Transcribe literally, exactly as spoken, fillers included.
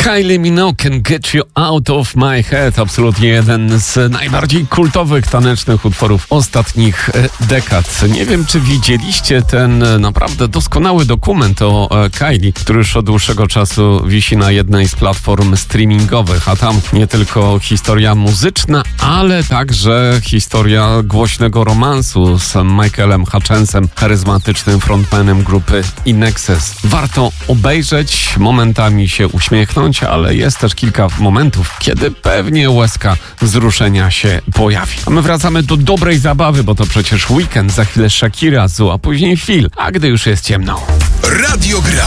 Kylie Minogue, Can Get You Out of My Head. Absolutnie jeden z najbardziej kultowych tanecznych utworów ostatnich dekad. Nie wiem, czy widzieliście ten naprawdę doskonały dokument o Kylie, który już od dłuższego czasu wisi na jednej z platform streamingowych, a tam nie tylko historia muzyczna, ale także historia głośnego romansu z Michaelem Hutchensem, charyzmatycznym frontmanem grupy In Excess. Warto obejrzeć, momentami się uśmiechnąć, ale jest też kilka momentów, kiedy pewnie łezka wzruszenia się pojawi. A my wracamy do dobrej zabawy, bo to przecież weekend, za chwilę Shakira, Zu, a później Phil, a gdy już jest ciemno. Radio Gra.